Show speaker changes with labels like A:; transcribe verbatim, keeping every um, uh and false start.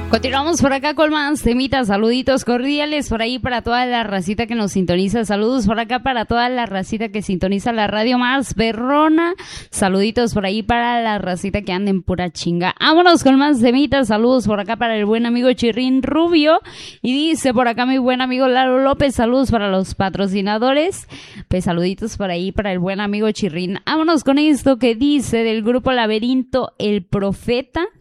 A: Continuamos por acá con más temitas, saluditos cordiales por ahí para toda la racita que nos sintoniza, saludos por acá para toda la racita que sintoniza la radio más perrona, saluditos por ahí para la racita que anda en pura chinga. Vámonos con más temitas, saludos por acá para el buen amigo Chirrín Rubio, y dice por acá mi buen amigo Lalo López, saludos para los patrocinadores, pues saluditos por ahí para el buen amigo Chirrín. Vámonos con esto que dice del grupo Laberinto El Profeta.